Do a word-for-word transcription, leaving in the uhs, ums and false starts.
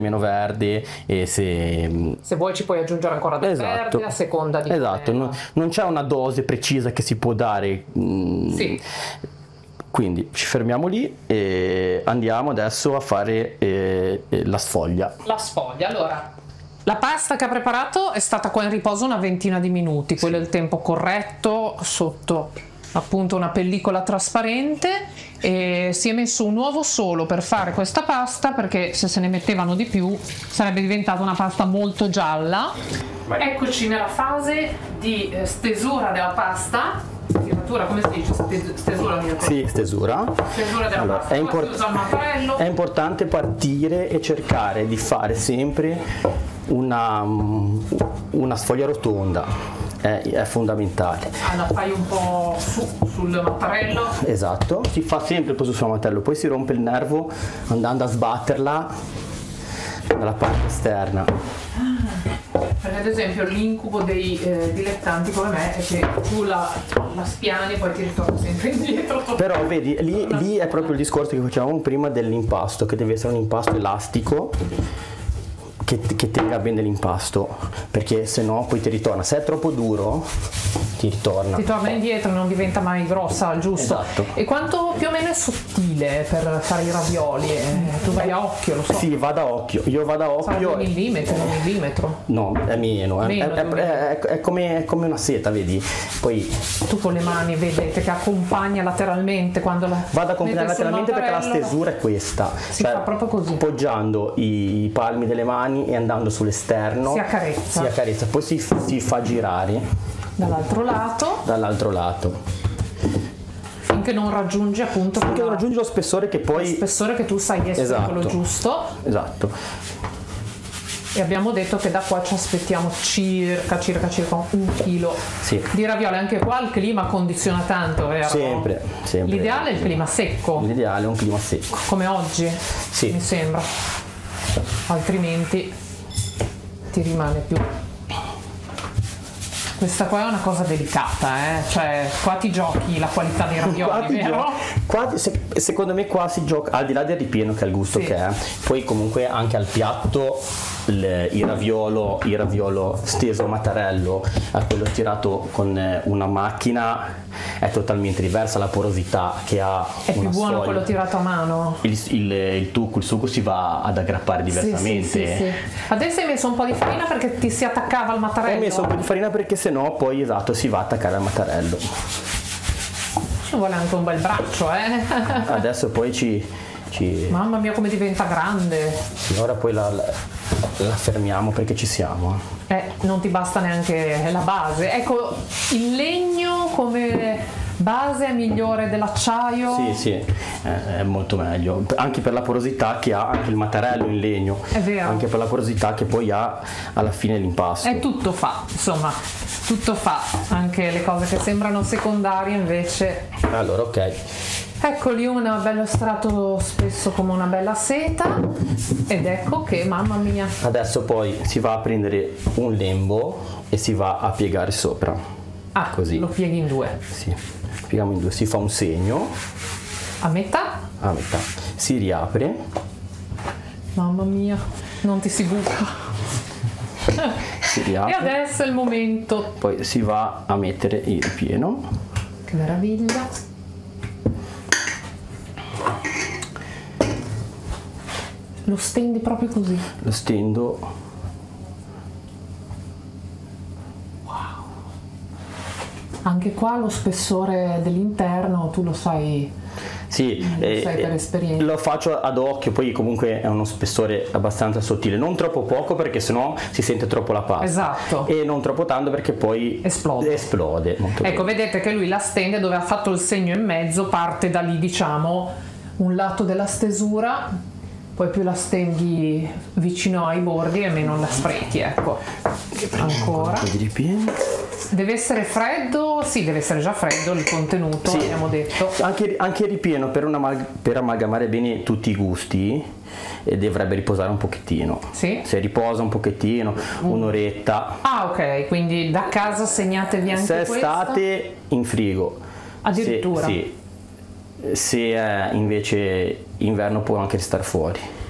meno verde, e se se vuoi ci puoi aggiungere ancora del esatto, verde a seconda di esatto, non, non c'è una dose precisa che si può dare. Sì. Quindi ci fermiamo lì e andiamo adesso a fare eh, la sfoglia. La sfoglia, allora la pasta che ha preparato è stata qua in riposo una ventina di minuti, quello sì. è il tempo corretto, sotto appunto una pellicola trasparente, e si è messo un uovo solo per fare questa pasta, perché se se ne mettevano di più sarebbe diventata una pasta molto gialla. Vai. Eccoci nella fase di stesura della pasta. Tiratura, come si dice? Stesura mia? Sì, stesura. Stesura della allora, pasta. È, import- è importante partire e cercare di fare sempre una, una sfoglia rotonda. È, è fondamentale. Ah, la fai un po' su, sul mattarello? Esatto, si fa sempre così sul mattarello, poi si rompe il nervo andando a sbatterla dalla parte esterna. Ah, perché ad esempio l'incubo dei eh, dilettanti come me è che tu la, la spiani e poi ti ritorna sempre indietro. Però vedi, lì, lì è proprio il discorso che facevamo prima dell'impasto, che deve essere un impasto elastico, Che, che tenga bene l'impasto, perché se no poi ti ritorna. Se è troppo duro ti ritorna ti torna indietro, non diventa mai grossa, giusto? Esatto. E quanto più o meno è sottile per fare i ravioli? Eh, tu vai a occhio, lo so. Sì, va da occhio, io vado a occhio. Sarà un millimetro, un millimetro? No, è meno, meno è, è, è, è, come, è come una seta, vedi? Poi tu con le mani vedete che accompagna lateralmente quando la vado a accompagnare lateralmente, perché la stesura è questa, si cioè, fa proprio così, poggiando i palmi delle mani e andando sull'esterno si accarezza, si accarezza, poi si, si fa girare dall'altro lato dall'altro lato finché non raggiunge appunto finché non raggiunge lo spessore che poi lo spessore che tu sai essere esatto. quello giusto. Esatto. E abbiamo detto che da qua ci aspettiamo circa circa circa un chilo sì. di ravioli. Anche qua il clima condiziona tanto, vero? Sempre, sempre. L'ideale è il clima secco. L'ideale è un clima secco. Come oggi, sì. mi sembra. Altrimenti ti rimane più. Questa qua è una cosa delicata, eh? Cioè qua ti giochi la qualità dei ravioli, vero? Gio- qua, se, secondo me qua si gioca, al di là del ripieno che è il gusto sì. che è, poi comunque anche al piatto il, il raviolo il raviolo steso a mattarello a quello tirato con una macchina è totalmente diversa, la porosità che ha. È più buono sfoglia. Quello tirato a mano. Il, il, il tucco, il sugo si va ad aggrappare diversamente. Sì, sì, sì, sì. Adesso hai messo un po' di farina perché ti si attaccava al mattarello. Ho messo un po' di farina perché sennò poi esatto si va a attaccare al mattarello. Ci vuole anche un bel braccio, eh? Adesso poi ci, ci... Mamma mia come diventa grande. Sì, ora poi la, la, la fermiamo perché ci siamo. Eh, non ti basta neanche la base. Ecco, il legno come base è migliore dell'acciaio? Sì, sì, è, è molto meglio. Anche per la porosità che ha anche il mattarello in legno. È vero. Anche per la porosità che poi ha alla fine l'impasto. È tutto fa, insomma, tutto fa. Anche le cose che sembrano secondarie invece. Allora, ok. Eccoli, un bello strato spesso come una bella seta, ed ecco che, mamma mia. Adesso poi si va a prendere un lembo e si va a piegare sopra. Ah, così. Lo pieghi in due? Sì, pieghiamo in due, si fa un segno. A metà? A metà. Si riapre. Mamma mia, non ti si buca. Si riapre. E adesso è il momento. Poi si va a mettere il ripieno. Che meraviglia. Lo stendi proprio così? Lo stendo. Wow. Anche qua lo spessore dell'interno tu lo sai. Sì, lo eh, sai per esperienza. Lo faccio ad occhio, poi comunque è uno spessore abbastanza sottile, non troppo poco perché sennò si sente troppo la pasta. Esatto. E non troppo tanto perché poi esplode. esplode molto ecco, bene. Vedete che lui la stende dove ha fatto il segno in mezzo, parte da lì, diciamo, un lato della stesura. Poi più la stendi vicino ai bordi e meno la sprechi, ecco. Ancora. Un po' di ripieno. Deve essere freddo? Sì, deve essere già freddo il contenuto, sì. Abbiamo detto. Anche, anche il ripieno per, una, per amalgamare bene tutti i gusti e dovrebbe riposare un pochettino. Sì. Se riposa un pochettino, mm. un'oretta. Ah, ok, quindi da casa segnatevi anche se questa. Se state in frigo. Addirittura. Se, sì. Se è invece inverno può anche restare fuori.